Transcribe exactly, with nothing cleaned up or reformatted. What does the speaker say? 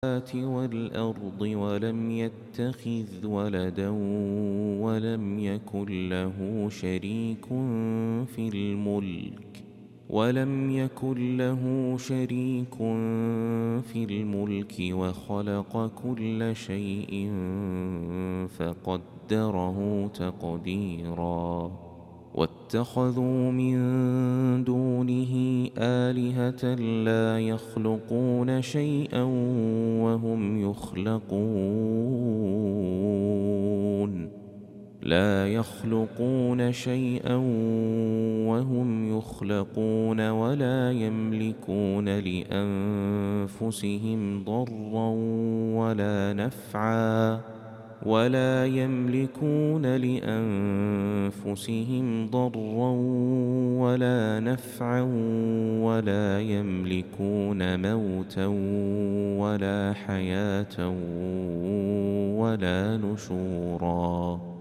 والأرض ولم يتخذ ولدا ولم يكن له شريك في الملك ولم يكن له شريك في الملك وخلق كل شيء فقدره تقديرا واتخذوا من دونه آلهة لا يخلقون شيئا وهم يخلقون لا يخلقون شيئا وهم يخلقون ولا يملكون لأنفسهم ضرا ولا نفعا ولا يملكون لأنفسهم ضرا ولا نفعا ولا يملكون موتا ولا حياة ولا نشورا